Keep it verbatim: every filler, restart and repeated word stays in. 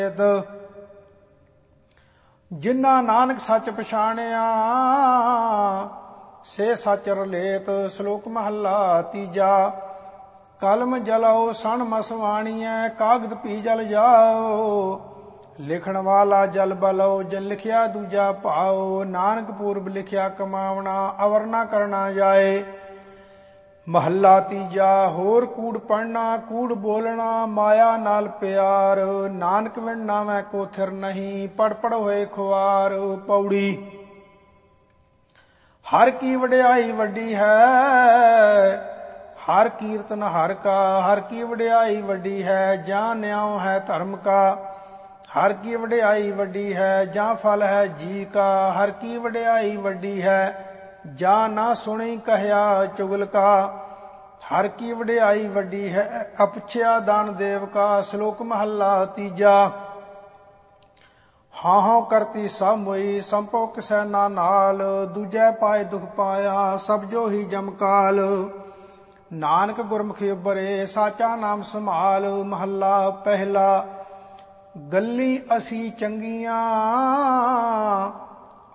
ਜਿਨ੍ਹਾਂ ਨਾਨਕ ਸੱਚ ਪਛਾਣਿਆ ਸੇ ਸੱਚ ਰਲੇਤ। ਸ਼ਲੋਕ ਮਹੱਲਾ ਤੀਜਾ। ਕਲਮ ਜਲਾਓ ਸਣ ਮਸਵਾਣੀਐ, ਕਾਗਦ ਪੀ ਜਲ ਜਾਓ। ਲਿਖਣ ਵਾਲਾ ਜਲ ਬਲੋ, ਜਿਨ ਲਿਖਿਆ ਦੂਜਾ ਭਾਓ। ਨਾਨਕ ਪੂਰਬ ਲਿਖਿਆ ਕਮਾਵਣਾ, ਅਵਰ ਨਾ ਕਰਨਾ ਜਾਏ। ਮਹੱਲਾ ਤੀਜਾ। ਹੋਰ ਕੂੜ ਪੜਨਾ, ਕੂੜ ਬੋਲਣਾ, ਮਾਇਆ ਨਾਲ ਪਿਆਰ। ਨਾਨਕ ਵਿਣ ਨਾਵੈ ਕੋ ਥਿਰ ਨਹੀਂ, ਪੜ ਪੜ ਹੋਏ ਖੁਆਰ। ਪੌੜੀ। ਹਰ ਕੀ ਵਡਿਆਈ ਵੱਡੀ ਹੈ, ਹਰ ਕੀਰਤਨ ਹਰ ਕਾ। ਹਰ ਕੀ ਵਡਿਆਈ ਵੱਡੀ ਹੈ, ਜਾਂ ਨਿਆਉ ਹੈ ਧਰਮ ਕਾ। ਹਰ ਕੀ ਵਡਿਆਈ ਵੱਡੀ ਹੈ, ਜਾਂ ਫਲ ਹੈ ਜੀ ਕਾ। ਹਰ ਕੀ ਵਡਿਆਈ ਵੱਡੀ ਹੈ, ਜਾਂ ਨਾ ਸੁਣੀ ਕਹਿਆ ਚੁਗਲ ਕਾ। ਹਰ ਕੀ ਵਡਿਆਈ ਵੱਡੀ ਹੈ, ਅਪੁੱਛਿਆ ਦਾਨ ਦੇਵ ਕਾ। ਸ਼ਲੋਕ ਮਹੱਲਾ ਤੀਜਾ। ਹਾਂ ਹਾਂ ਕਰਤੀ ਸਭ ਮੋਈ, ਸੰਭੋ ਕਿਸੈ ਨਾ ਨਾਲ। ਦੂਜੈ ਪਾਏ ਦੁਖ ਪਾਇਆ, ਸਭ ਜੋ ਹੀ ਜਮਕਾਲ। ਨਾਨਕ ਗੁਰਮੁਖੀ ਉਬਰੇ, ਸਾਚਾ ਨਾਮ ਸੰਭਾਲ। ਮਹੱਲਾ ਪਹਿਲਾ। ਗੱਲੀ ਅਸੀਂ ਚੰਗੀਆਂ,